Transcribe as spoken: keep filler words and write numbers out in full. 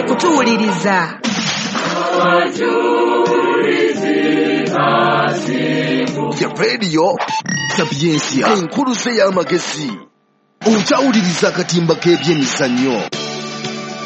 mukomeze kutuwuliriza. Ya radio Sapiensia enkulu se y'amagezi. Okyawuliriza akatimba k'ebyemizannyo.